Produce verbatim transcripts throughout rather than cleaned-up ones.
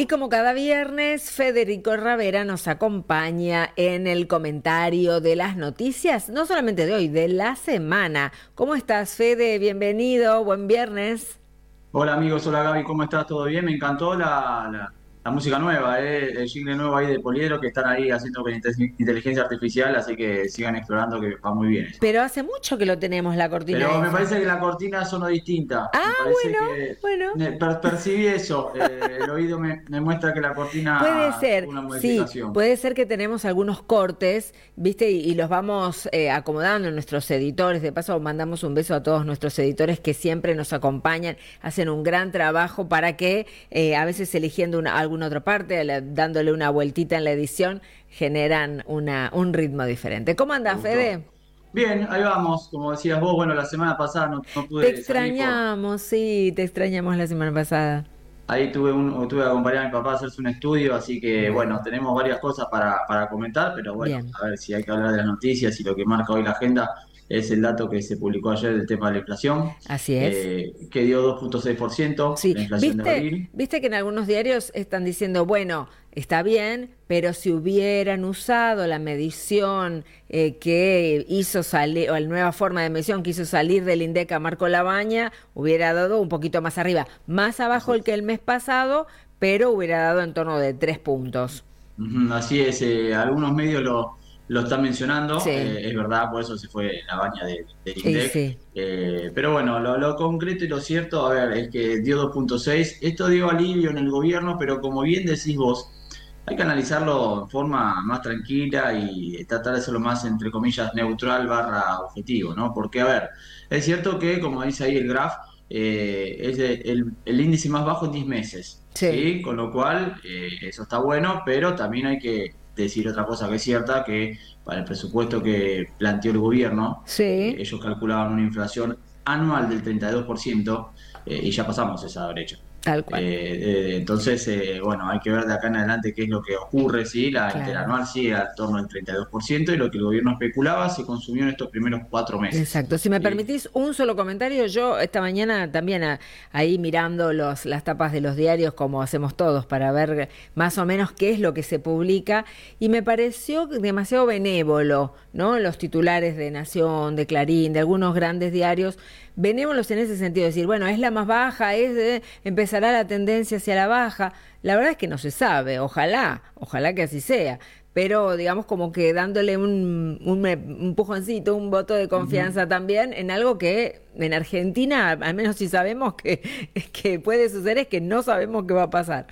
Y como cada viernes, Federico Ravera nos acompaña en el comentario de las noticias, no solamente de hoy, de la semana. ¿Cómo estás, Fede? Bienvenido, buen viernes. Hola amigos, hola Gaby, ¿cómo estás? ¿Todo bien? Me encantó la, la, la música nueva, eh, el jingle nuevo ahí de Poliedro que están ahí haciendo con inte- inteligencia artificial, así que sigan explorando que va muy bien eso. Pero hace mucho que lo tenemos, la cortina Pero me esa. parece que la cortina sonó distinta, Ah, me parece bueno, que bueno. me per- percibí eso, eh, el oído me, me muestra que la Puede cortina ser, tuvo una sí, modificación. puede ser que tenemos algunos cortes, ¿viste? Y, y los vamos eh, acomodando en nuestros editores. De paso, mandamos un beso a todos nuestros editores que siempre nos acompañan, hacen un gran trabajo para que eh, a veces eligiendo una, alguna otra parte, la- dándole una vueltita en la edición, generan una, un ritmo diferente. ¿Cómo ¿Te andás, gustó? Fede? Bien, ahí vamos, como decías vos, bueno, la semana pasada no, no Te pude salir por. extrañamos, sí, te extrañamos la semana pasada. Ahí tuve, un, tuve que acompañar a mi papá a hacerse un estudio, así que bueno, Bueno, tenemos varias cosas para, para comentar, pero bueno, bien, a ver si hay que hablar de las noticias y lo que marca hoy la agenda es el dato que se publicó ayer del tema de la inflación, así es. eh, que dio dos punto seis por ciento Sí, la inflación de viste, abril. viste que en algunos diarios están diciendo, bueno, está bien, pero si hubieran usado la medición eh, que hizo salir, o la nueva forma de medición que hizo salir del INDEC a Marco Labaña, hubiera dado un poquito más arriba, más Así abajo el es. que el mes pasado, pero hubiera dado en torno de tres puntos. Ujú, así es, eh, algunos medios lo, lo están mencionando, Sí, eh, es verdad, por eso se fue la baña de- del y INDEC. sí, Eh, pero bueno, lo, lo concreto y lo cierto, a ver, es que dio dos punto seis. Esto dio alivio en el gobierno, pero como bien decís vos, hay que analizarlo en forma más tranquila y tratar de hacerlo más, entre comillas, neutral barra objetivo, ¿no? Porque, a ver, es cierto que, como dice ahí el graph, eh, es de- el, el índice más bajo en diez meses, sí, ¿sí? Con lo cual, eh, eso está bueno, pero también hay que decir otra cosa que es cierta, que para el presupuesto que planteó el gobierno, eh, sí, ellos calculaban una inflación anual del treinta y dos por ciento, eh, y ya pasamos esa brecha. tal cual, Eh, eh, entonces, eh, bueno, hay que ver de acá en adelante qué es lo que ocurre, ¿sí? La claro. interanual sigue al torno del treinta y dos por ciento y lo que el gobierno especulaba se consumió en estos primeros cuatro meses, Exacto. Si me ¿sí? permitís un solo comentario, yo esta mañana también a- ahí mirando los, las tapas de los diarios, como hacemos todos, para ver más o menos qué es lo que se publica, y me pareció demasiado benévolo, ¿no? Los titulares de Nación, de Clarín, de algunos grandes diarios, benévolos en ese sentido, decir, bueno, es la más baja, es de- empezará la tendencia hacia la baja. La verdad es que no se sabe, ojalá, ojalá que así sea, pero digamos como que dándole un, un me- un empujoncito, un voto de Ujú. confianza también en algo que en Argentina, al menos si sabemos que, que puede suceder, es que no sabemos qué va a pasar.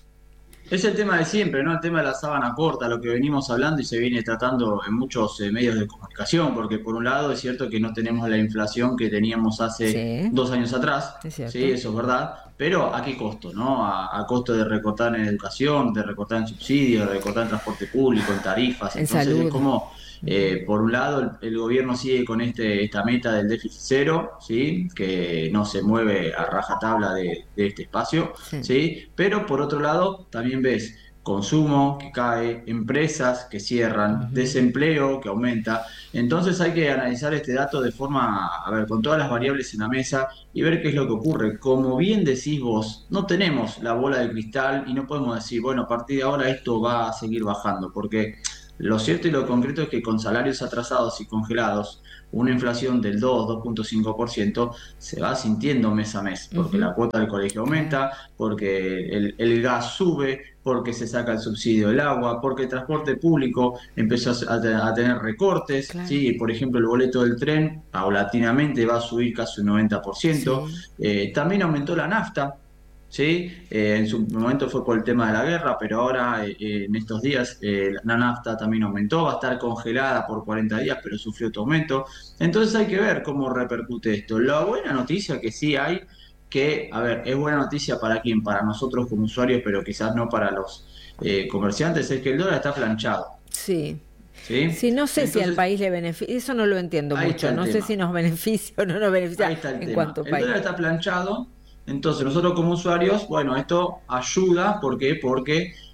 Es el tema de siempre, ¿no? El tema de la sábana corta, lo que venimos hablando y se viene tratando en muchos eh, medios de comunicación, porque por un lado es cierto que no tenemos la inflación que teníamos hace Sí, dos años atrás, es sí, cierto. eso es verdad, pero ¿a qué costo, no? A, a costo de recortar en educación, de recortar en subsidios, de recortar en transporte público, en tarifas, En entonces es salud. como, eh, por un lado, el, el gobierno sigue con este, esta meta del déficit cero, ¿sí? Que no se mueve a rajatabla de, de este espacio, Sí. ¿sí? Pero por otro lado, también ves consumo que cae, empresas que cierran, Ujú. desempleo que aumenta. Entonces hay que analizar este dato de forma, a ver, con todas las variables en la mesa y ver qué es lo que ocurre. Como bien decís vos, no tenemos la bola de cristal y no podemos decir, bueno, a partir de ahora esto va a seguir bajando, porque lo cierto y lo concreto es que con salarios atrasados y congelados, una inflación del dos, dos punto cinco por ciento se va sintiendo mes a mes, porque Ujú. la cuota del colegio Claro. aumenta, porque el, el gas sube, porque se saca el subsidio del agua, porque el transporte público empezó a, te- a tener recortes, Claro. ¿sí? Por ejemplo, el boleto del tren paulatinamente va a subir casi un noventa por ciento. Sí. Eh, también aumentó la nafta, ¿sí? Eh, en su momento fue por el tema de la guerra, pero ahora eh, eh, en estos días eh, la nafta también aumentó, va a estar congelada por cuarenta días, pero sufrió otro aumento. Entonces hay que ver cómo repercute esto. La buena noticia que sí hay, que, a ver, es buena noticia para quién, para nosotros como usuarios, pero quizás no para los eh, comerciantes, es que el dólar está planchado, Sí. Sí, ¿sí? no sé si al Entonces, país le beneficia, eso no lo entiendo ahí está mucho, el no sé tema. si nos beneficia o no nos beneficia Ahí está el en tema. cuanto El país. dólar está planchado, entonces nosotros como usuarios, bueno, esto ayuda, ¿por qué? Porque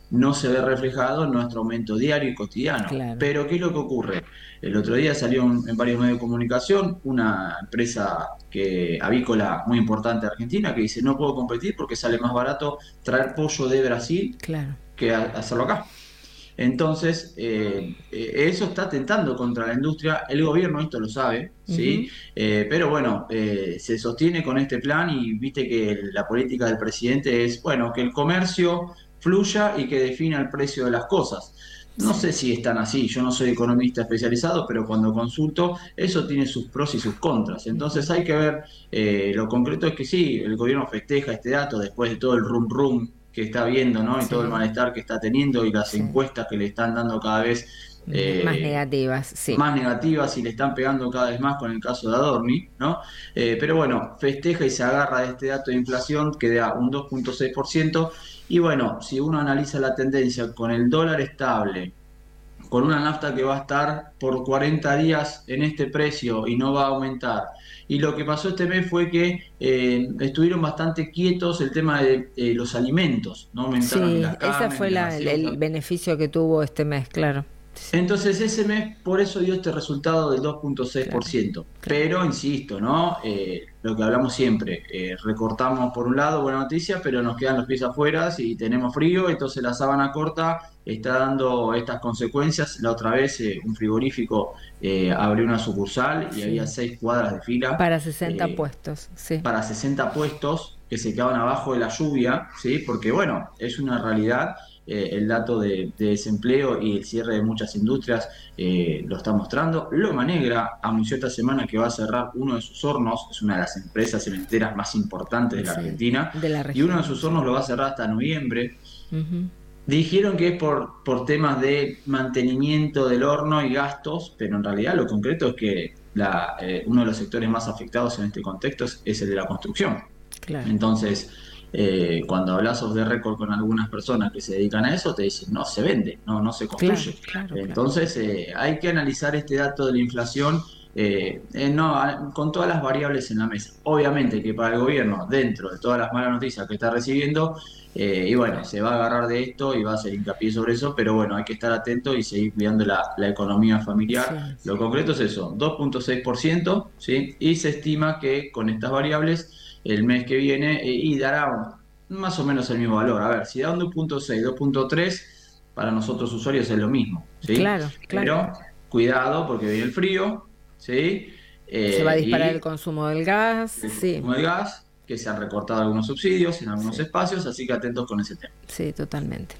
no se ve reflejado en nuestro aumento diario y cotidiano. Claro. Pero ¿qué es lo que ocurre? El otro día salió en, en varios medios de comunicación una empresa que, avícola muy importante de Argentina, que dice no puedo competir porque sale más barato traer pollo de Brasil Claro. que a- hacerlo acá. Entonces, eh, eh, eso está atentando contra la industria. El gobierno esto lo sabe, ¿sí? Ujú. Eh, pero bueno, eh, se sostiene con este plan y viste que la política del presidente es, bueno, que el comercio fluya y que defina el precio de las cosas. No Sí. sé si es tan así, yo no soy economista especializado, pero cuando consulto, eso tiene sus pros y sus contras. Ujú. Entonces hay que ver, eh, lo concreto es que sí, el gobierno festeja este dato después de todo el rum rum que está viendo, ¿no? Y todo el Sí, malestar que está teniendo y las sí. encuestas que le están dando cada vez Ne- Más eh, negativas, sí. más negativas y le están pegando cada vez más con el caso de Adorni, ¿no? Eh, pero bueno, festeja y se agarra de este dato de inflación que da un dos punto seis por ciento y bueno, si uno analiza la tendencia con el dólar estable, con una nafta que va a estar por cuarenta días en este precio y no va a aumentar. Y lo que pasó este mes fue que eh, estuvieron bastante quietos el tema de eh, los alimentos, no aumentaron ni Sí, las ese carnes fue ni las la- el, el gaseosas. beneficio que tuvo este mes, claro. Sí, Entonces ese mes por eso dio este resultado del dos punto seis por claro, ciento. claro. Pero insisto, ¿no? Eh, lo que hablamos siempre, eh, recortamos por un lado, buena noticia, pero nos quedan los pies afuera y tenemos frío, entonces la sábana corta está dando estas consecuencias. La otra vez eh, un frigorífico eh, abrió una sucursal y había Sí. seis cuadras de fila. Para sesenta eh, puestos, sí. para sesenta puestos que se quedaban abajo de la lluvia, ¿sí? Porque bueno, es una realidad, eh, el dato de, de desempleo y el cierre de muchas industrias eh, lo está mostrando. Loma Negra anunció esta semana que va a cerrar uno de sus hornos, es una de las empresas cementeras más importantes de la Sí, Argentina, de la y uno de región, sus sí. hornos lo va a cerrar hasta noviembre. Ujú. Dijeron que es por, por temas de mantenimiento del horno y gastos, pero en realidad lo concreto es que la, eh, uno de los sectores más afectados en este contexto es, es el de la construcción. Claro, Entonces, eh, cuando hablas off the record con algunas personas que se dedican a eso, te dicen, no se vende, no, no se claro, construye. claro, claro. Entonces, eh, hay que analizar este dato de la inflación eh, eh, no, a- con todas las variables en la mesa. Obviamente que para el gobierno, dentro de todas las malas noticias que está recibiendo, eh, y bueno, se va a agarrar de esto y va a hacer hincapié sobre eso, pero bueno, hay que estar atento y seguir cuidando la, la economía familiar. Sí, Lo concreto es eso, dos punto seis por ciento, ¿sí? Y se estima que con estas variables el mes que viene eh, y dará más o menos el mismo valor. A ver, si da un dos punto seis, dos punto tres, para nosotros usuarios es lo mismo, ¿sí? claro, claro. Pero cuidado porque viene el frío, ¿sí? Se va a Eh, disparar el y consumo del gas, el sí, consumo de gas, que se han recortado algunos subsidios en algunos sí, espacios, así que atentos con ese tema. sí, totalmente.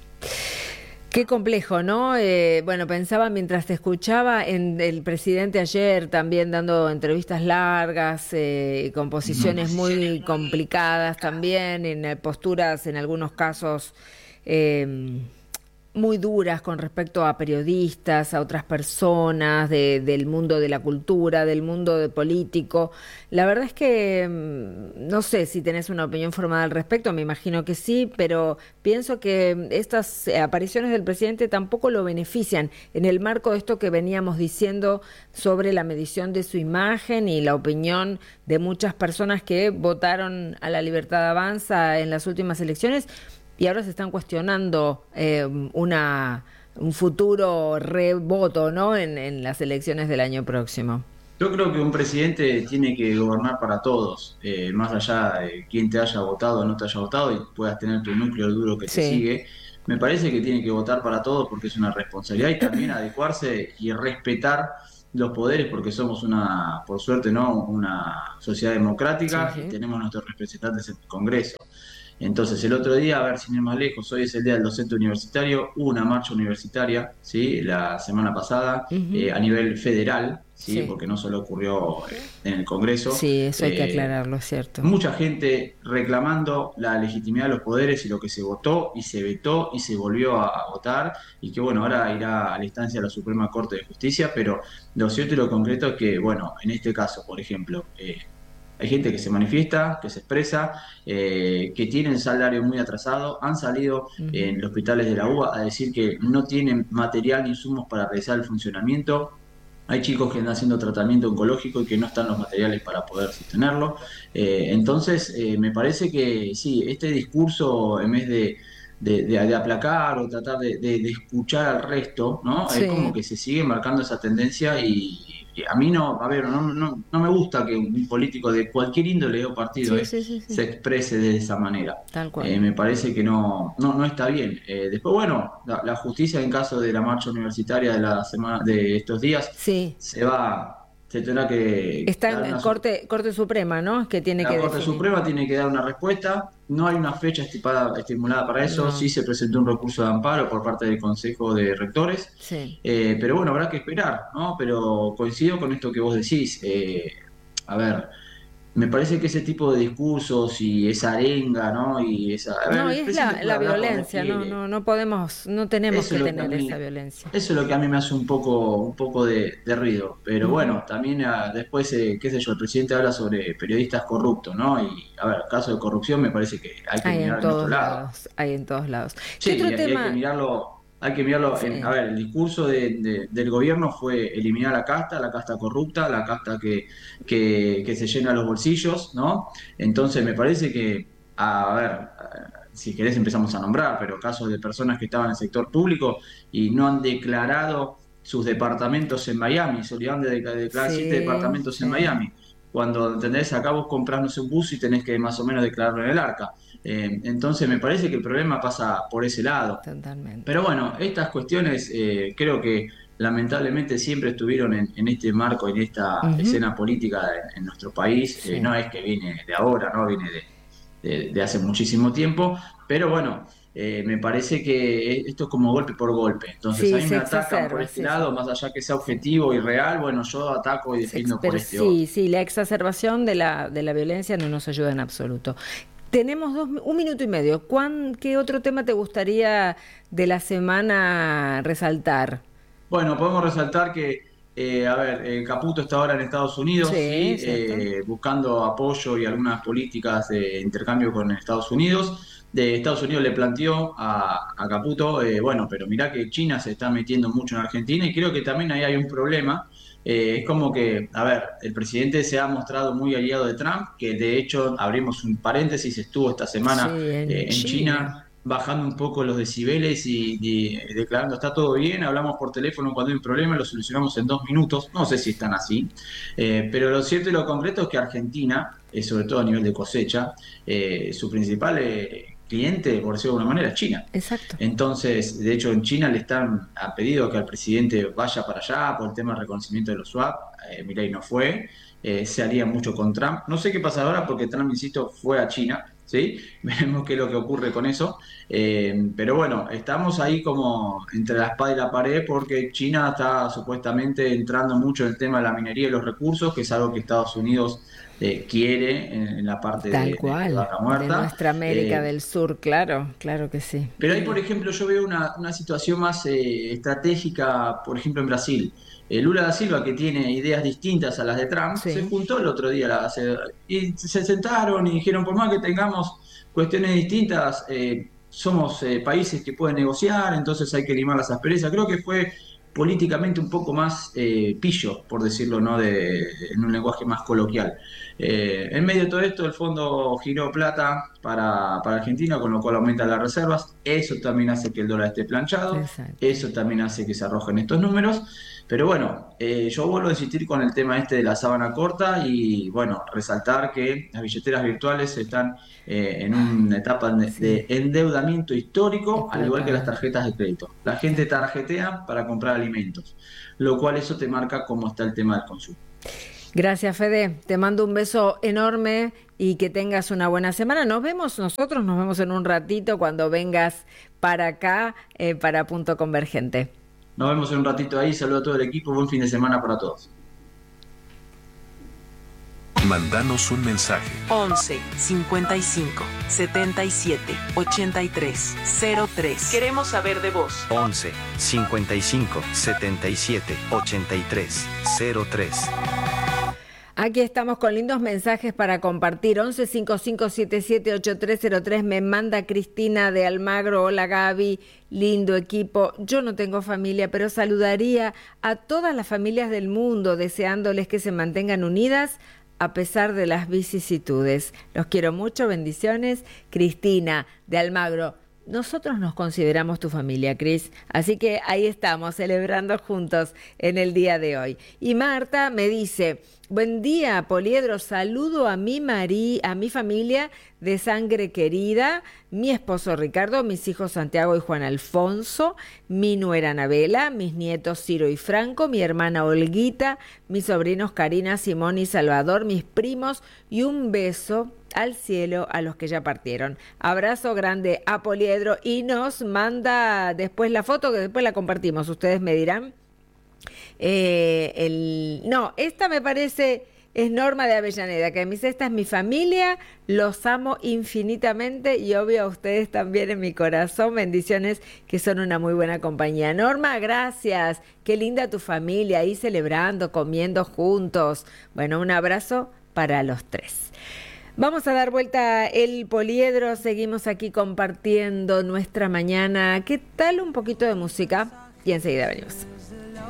Qué complejo, ¿no? Eh, bueno, pensaba mientras te escuchaba en el presidente ayer también dando entrevistas largas, eh, con Ujú. posiciones muy complicadas también, en eh, posturas en algunos casos eh, muy duras con respecto a periodistas, a otras personas de- del mundo de la cultura, del mundo de político. La verdad es que mm, no sé si tenés una opinión formada al respecto, me imagino que sí, pero pienso que mm, estas eh, apariciones del presidente tampoco lo benefician en el marco de esto que veníamos diciendo sobre la medición de su imagen y la opinión de muchas personas que votaron a la Libertad Avanza en las últimas elecciones y ahora se están cuestionando eh, una, un futuro revoto, ¿no? En, en las elecciones del año próximo. Yo creo que un presidente tiene que gobernar para todos, eh, más allá de quién te haya votado o no te haya votado y puedas tener tu núcleo duro que te Sí, sigue. Me parece que tiene que votar para todos porque es una responsabilidad y también adecuarse y respetar los poderes porque somos una, por suerte, ¿no? Una sociedad sí, democrática y sí. tenemos nuestros representantes en el Congreso. Entonces, el otro día, a ver sin ir más lejos, hoy es el Día del Docente Universitario, hubo una marcha universitaria, ¿sí? La semana pasada, Ujú. eh, a nivel federal, ¿sí? Sí, Porque no solo ocurrió eh, en el Congreso. sí, eso hay que Eh, aclararlo, es cierto. mucha gente reclamando la legitimidad de los poderes y lo que se votó y se vetó y se volvió a, a votar y que bueno, ahora irá a la instancia de la Suprema Corte de Justicia, pero lo cierto y lo concreto es que, bueno, en este caso, por ejemplo, eh, hay gente que se manifiesta, que se expresa, eh, que tienen salario muy atrasado, han salido Ujú. en los hospitales de la U B A a decir que no tienen material ni insumos para realizar el funcionamiento. Hay chicos que están haciendo tratamiento oncológico y que no están los materiales para poder sostenerlo. Eh, entonces, eh, me parece que sí, este discurso, en vez de de, de- de aplacar o tratar de, de- de escuchar al resto, ¿no? Es como Sí, que se sigue marcando esa tendencia y, y a mí no, a ver, no, no, no me gusta que un político de cualquier índole o partido sí, eh, sí, sí, se sí, exprese de esa manera. tal Eh, cual. me parece que no, no, no está bien. Eh, después, bueno, la, la justicia en caso de la marcha universitaria de la semana, de estos días, Sí, se va, se tendrá que está dar en una, Corte, Corte Suprema, ¿no? Que tiene la que Corte definir. Suprema tiene que dar una respuesta. No hay una fecha estipada, estimulada para eso. Sí No, se presentó un recurso de amparo por parte del Consejo de Rectores. sí. Eh, pero bueno, habrá que esperar, ¿no? Pero coincido con esto que vos decís. Eh, a ver, me parece que ese tipo de discursos y esa arenga, ¿no? Y esa. A ver, No, y el es presidente la, puede la hablar cuando violencia, no, quiere. no, no podemos, no tenemos Eso que es lo que a tener esa mí, violencia. eso es lo que a mí me hace un poco, un poco de, de ruido. Pero Ujú. bueno, también ah, después, eh, qué sé yo, el presidente habla sobre periodistas corruptos, ¿no? Y a ver, caso de corrupción me parece que hay que Hay en mirar en otro todos lado. lados, hay en todos lados. ¿Qué Sí, otro y, y hay que tema? mirarlo, hay que mirarlo en, a Sí, ver, el discurso de- de- del gobierno fue eliminar la casta, la casta corrupta, la casta que, que, que se llena los bolsillos, ¿no? Entonces me parece que, a ver, eh, si querés empezamos a nombrar, pero casos de personas que estaban en el sector público y no han declarado sus departamentos en Miami, se olvidan de, de declarar siete sí, departamentos en sí, Miami. Cuando, ¿entendés? Acá vos comprás, no sé, un bus y tenés que más o menos declararlo en el arca. Eh, entonces me parece que el problema pasa por ese lado. totalmente. Pero bueno, estas cuestiones eh, creo que lamentablemente siempre estuvieron en, en este marco, en esta Ujú. escena política en, en nuestro país. Eh, no Sí. es que viene de ahora, no viene de, de- de hace muchísimo tiempo, pero bueno, eh, me parece que esto es como golpe por golpe. Entonces a Sí, mí se me atacan por exacerba, este sí, sí, lado, más allá que sea sí. objetivo y real, bueno, yo ataco y Se ex- defiendo por pero este otro. sí, sí, la exacerbación de la, de la violencia no nos ayuda en absoluto. Tenemos dos, un minuto y medio. ¿Cuán, ¿qué otro tema te gustaría de la semana resaltar? Bueno, podemos resaltar que, eh, a ver, eh, Caputo está ahora en Estados Unidos, Sí, ¿sí? cierto. Eh, buscando apoyo y algunas políticas de intercambio con Estados Unidos. De Estados Unidos le planteó a, a Caputo, eh, bueno, pero mirá que China se está metiendo mucho en Argentina y creo que también ahí hay un problema. Eh, es como que, a ver, el presidente se ha mostrado muy aliado de Trump, que de hecho, abrimos un paréntesis, estuvo esta Sí, semana en eh, en China. China bajando un poco los decibeles y, y declarando está todo bien, hablamos por teléfono cuando hay un problema, lo solucionamos en dos minutos, no sé si están así, eh, pero lo cierto y lo concreto es que Argentina, eh, sobre todo a nivel de cosecha, eh, su principal eh, cliente, por decirlo de alguna manera, es China. Exacto. Entonces, de hecho, en China le están ha pedido que al presidente vaya para allá por el tema del reconocimiento de los swap. Eh, Milei no fue, eh, se haría mucho con Trump. No sé qué pasa ahora porque Trump, insisto, fue a China, ¿sí? Veremos qué es lo que ocurre con eso. Eh, pero bueno, estamos ahí como entre la espada y la pared porque China está supuestamente entrando mucho en el tema de la minería y los recursos, que es algo que Estados Unidos eh, quiere en, en la parte Tal de, de- de cual. Vaca De Muerta. nuestra América Eh, del Sur, claro, claro que sí. pero ahí, por Y ejemplo, yo veo una, una situación más eh, estratégica, por ejemplo, en Brasil. Eh, Lula da Silva, que tiene ideas distintas a las de Trump, se sí, juntó el otro día la- se- y se sentaron y dijeron, por más que tengamos cuestiones distintas, eh, somos eh, países que pueden negociar, entonces hay que limar las asperezas. Creo que fue políticamente un poco más eh, pillo, por decirlo, ¿no? De, en un lenguaje más coloquial. Eh, en medio de todo esto, el fondo giró plata para, para Argentina, con lo cual aumentan las reservas. Eso también hace que el dólar esté planchado. exacto. Eso también hace que se arrojen estos números. Pero bueno, eh, yo vuelvo a insistir con el tema este de la sábana corta y bueno, resaltar que las billeteras virtuales están eh, en una etapa de, Sí, de endeudamiento histórico, al igual que las explotado. tarjetas de crédito. La Tal gente cual. tarjetea para comprar alimentos, lo cual eso te marca cómo está el tema del consumo. Gracias, Fede. Te mando un beso enorme y que tengas una buena semana. Nos vemos, nosotros nos vemos en un ratito cuando vengas para acá, eh, para Punto Convergente. Nos vemos en un ratito ahí. Saludo a todo el equipo. Buen fin de semana para todos. Mándanos un mensaje. once cincuenta y cinco setenta y siete ochenta y tres cero tres. Queremos saber de vos. once cincuenta y cinco setenta y siete ochenta y tres cero tres. Aquí estamos con lindos mensajes para compartir. once cincuenta y cinco setenta y siete ochenta y tres cero tres. Me manda Cristina de Almagro. Hola Gaby, lindo equipo. Yo no tengo familia, pero saludaría a todas las familias del mundo, deseándoles que se mantengan unidas a pesar de las vicisitudes. Los quiero mucho, bendiciones. Cristina de Almagro. nosotros nos consideramos tu familia, Cris. Así que ahí estamos, celebrando juntos en el día de hoy. Y Marta me dice, buen día, Poliedro, saludo a mi mari, a mi familia de sangre querida, mi esposo Ricardo, mis hijos Santiago y Juan Alfonso, mi nuera Anabela, mis nietos Ciro y Franco, mi hermana Olguita, mis sobrinos Karina, Simón y Salvador, mis primos, y un beso al cielo a los que ya partieron. Abrazo grande a Poliedro, y nos manda después la foto, que después la compartimos, ustedes me dirán. Eh, el, no, esta me parece, es Norma de Avellaneda, que me dice, esta es mi familia, los amo infinitamente y obvio a ustedes también en mi corazón, bendiciones, que son una muy buena compañía. Norma, gracias, qué linda tu familia, ahí celebrando, comiendo juntos. Bueno, un abrazo para los tres. Vamos a dar vuelta el poliedro, seguimos aquí compartiendo nuestra mañana. ¿Qué tal un poquito de música? Y enseguida venimos.